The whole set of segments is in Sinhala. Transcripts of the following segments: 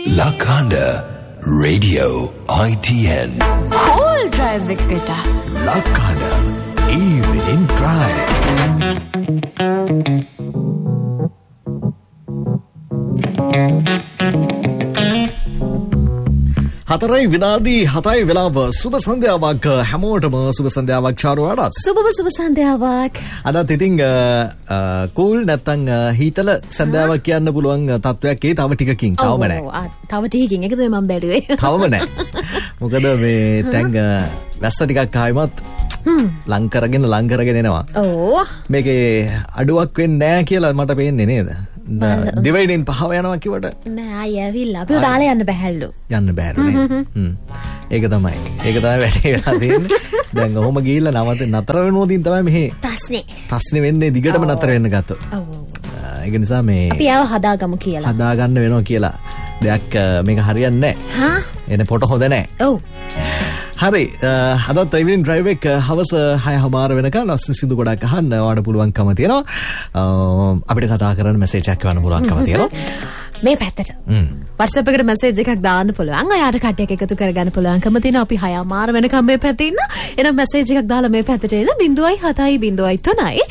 Lakanda Radio ITN Whole drive එකට Lakanda Evening Drive හතරයි විනාඩි 7යි වෙලාව සුබ සන්ධ්‍යාවක් හැමෝටම සුබ සන්ධ්‍යාවක් චාරුවාඩත් සුබ සන්ධ්‍යාවක් අදත් ඉතින් කූල් නැත්තම් හීතල සන්ධ්‍යාවක් කියන්න පුළුවන් තත්වයක් ඒ තව ටිකකින් තවම නැහැ තව ටිකකින් ඒක තමයි මම බැලුවේ තවම නැහැ මොකද මේ දැන් වැස්ස ටිකක් ආයිමත් ලං කරගෙන එනවා මේකේ අඩුවක් වෙන්නේ නැහැ කියලා මට පේන්නේ නේද දිවයිනෙන් පහව යනවා කිව්වට නෑ ආයෙ ඇවිල්ලා අපිව දාලා යන්න බැහැලු ඒක තමයි වැඩේ වෙලා තියෙන්නේ දැන් ඔහොම ගිහිල්ලා නතර වෙනෝදින් තමයි මෙහි ප්‍රශ්නේ වෙන්නේ දිගටම නතර වෙන්න ගත්තොත් ඒක නිසා මේ අපි ආව හදාගමු කියලා හදාගන්න වෙනවා කියලා දෙයක් මේක හරියන්නේ නැහැ එනේ පොට හොඳ නැහැ හරි අදත් ඉවිනින් ඩ්‍රයිව් එක හවස 6:00 වෙනකන් ලස්සන සින්දු ගොඩක් අහන්න ඔයාලට පුළුවන්කම තියෙනවා අපිට කතා කරන්න මැසේජ් එකක් කරන්න පුළුවන්කම තියෙනවා මේ පැත්තට WhatsApp එකට මැසේජ් එකක් දාන්න පුළුවන් ඔයාට කට්ටියක් එකතු කරගන්න පුළුවන්කම තියෙනවා අපි 6:00 වෙනකම් මේ පැත්තේ ඉන්න එනම් මැසේජ් එකක් දාලා මේ පැත්තට එන 0.7 0.3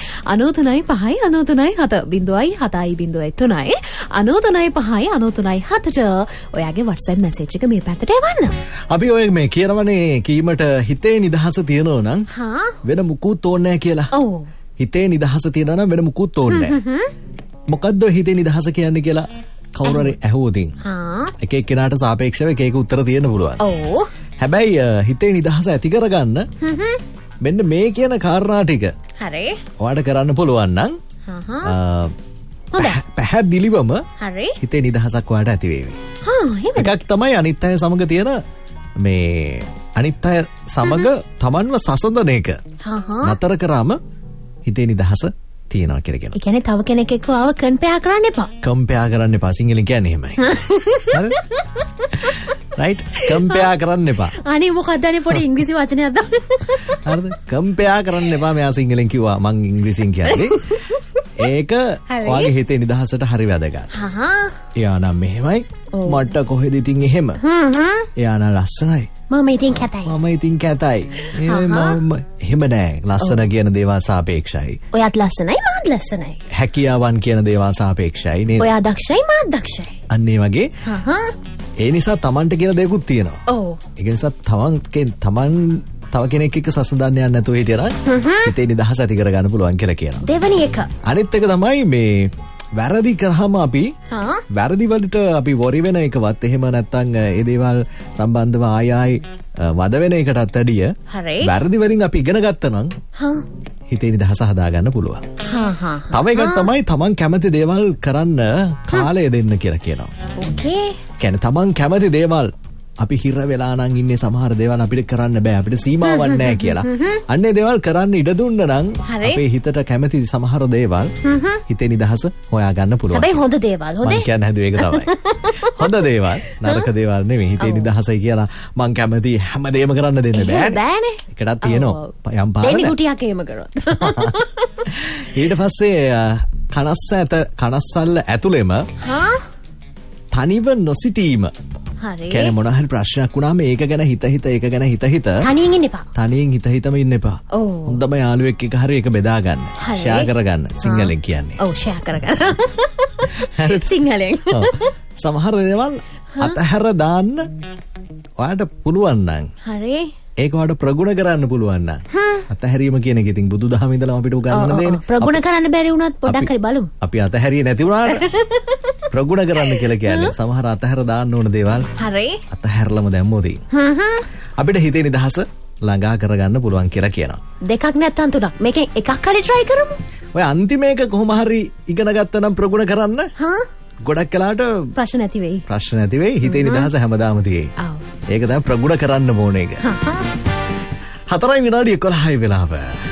93.7 ඔයාගේ WhatsApp මැසේජ් එක මේ පැත්තට එවන්න අපි ඔය මේ කියනවනේ කීමට හිතේ නිදහස තියෙනවා නම් වෙන මුකුත් ඕනේ නැහැ කියලා හිතේ නිදහස තියෙනවා නම් වෙන මුකුත් ඕනේ නැහැ මොකද්ද හිතේ නිදහස කියන්නේ කියලා කවුරු හරි ඇහුවොතින් එක එක්කෙනාට සාපේක්ෂව එක උත්තර තියෙන්න පුළුවන්. හැබැයි හිතේ නිදහස ඇති කරගන්න මෙන්න මේ කියන කාරණා ටික හරි ඔයාලට කරන්න පුළුවන් නම් පැහැදිලිවම හිතේ නිදහසක් ඔයාලට ඇති වේවි. එකක් තමයි අනිත් අය සමග තියෙන මේ අනිත් අය සමග තමන්ව සසඳන එක නතර කරාම හිතේ නිදහස තියෙනවා කියලා කියනවා. ඒ කියන්නේ තව කෙනෙක් එක්ක ආව කම්පෙයාර් කරන්න එපා. කම්පෙයාර් කරන්න එපා. සිංහලෙන් කියන්නේ එහෙමයි. හරිද? රයිට් කම්පෙයාර් කරන්න එපා. අනේ මොකක්ද අනේ පොඩි ඉංග්‍රීසි වචනයක් දාන්න. හරිද? කම්පෙයාර් කරන්න එපා. මෙයා සිංහලෙන් කිව්වා මං ඉංග්‍රීසියෙන් කියන්නේ. ඒක ඔයාගේ හිතේ නිදහසට හරි වැදගත්. එයා නම් මෙහෙමයි. මට කොහෙද ඉතින් එහෙම. එයා නම් ලස්සනයි. මම ඉතින් කැතයි. එහෙම නෑ. ලස්සන කියන දේවල් සාපේක්ෂයි. ඔයාත් ලස්සනයි මාත් ලස්සනයි. හැකියාවන් කියන දේවල් සාපේක්ෂයි නේද? ඔයා දක්ෂයි මාත් දක්ෂයි. අන්න ඒ වගේ. ඒ නිසා Tamanට කියලා දෙයක්ත් තියෙනවා. ඒක නිසා තමන් තව කෙනෙක් එක්ක සසඳන්න යන්න නැතුව හිටියනම් හිතේ නිදහස ඇති කරගන්න පුළුවන් කියලා කියනවා. දෙවෙනි එක. අනිත් එක තමයි මේ වැරදි කරාම අපි වැරදි වලට අපි වොරි වෙන එකවත් එහෙම නැත්නම් ඒ දේවල් සම්බන්ධව ආයෙ වද වෙන එකටත් වැඩිය වැරදි වලින් අපි ඉගෙන ගත්තා නම් හිතේ නිදහස හදාගන්න පුළුවන්. තව එකක් තමයි තමන් කැමති දේවල් කරන්න කාලය දෙන්න කියලා කියනවා. ඕකේ. කියන්නේ තමන් කැමති දේවල් අපි හිර වෙලා නම් ඉන්නේ සමහර දේවල් අපිට කරන්න බෑ අපිට සීමාවක් නැහැ කියලා. අන්නේ දේවල් කරන්න ඉඩ දුන්න නම් අපේ හිතට කැමති සමහර දේවල් හිතේ නිදහස හොයා ගන්න පුළුවන්. හැබැයි හොඳ දේවල් හොඳේ. මම කියන්නේ හදුවේ ඒක තමයි. හොඳ දේවල් නරක දේවල් නෙමෙයි හිතේ නිදහසයි කියලා මං කැමති හැමදේම කරන්න දෙන්න බෑනේ. ඒකටත් තියෙනවා යම් පාරක්. දෙනි කුටියක් එහෙම කරොත්. ඊට පස්සේ කනස්සල්ල ඇතුළෙම තනිව නොසිටීම කියන්නේ මොන හරි ප්‍රශ්නයක් වුණාම ඒක ගැන හිත තනියෙන් ඉන්න එපා. තනියෙන් හිතම ඉන්න එපා. හොඳම යාළුවෙක් එක හරි ඒක බෙදා ගන්න. ෂෙයා කරගන්න සිංහලෙන් කියන්නේ. ෂෙයා කරගන්න. සිංහලෙන්. සමහර දේවල් අතහැර දාන්න ඔයාලට පුළුවන් නම්. හරි. ඒක ඔයාලට ප්‍රගුණ කරන්න පුළුවන් නම්. අතහැරීම කියන එක ඉතින් බුදුදහම ඉඳලා අපිට උගන්වන දෙන්නේ. ප්‍රගුණ කරන්න බැරි වුණත් පොඩ්ඩක් හරි බලමු. අපි අතහැරියේ නැති වුණාට ප්‍රගුණ කරන්න කියලා කියන්නේ සමහර අතහැර දාන්න ඕන දේවල් අතහැරලම දැම්මොත් අපිට හිතේ නිදහස ළඟා කරගන්න පුළුවන් කියලා කියනවා. දෙකක් නැත්තම් තුනක්. මේකෙන් එකක් හරි try කරමු. ඔය අන්තිම එක කොහොම හරි ඉගෙන ගත්තා නම් ප්‍රගුණ කරන්න ගොඩක් කලාට ප්‍රශ්න නැති වෙයි. හිතේ නිදහස හැමදාම තියෙයි. ඒක තමයි ප්‍රගුණ කරන්න ඕන එක. 4 විනාඩි 11 වෙලාව.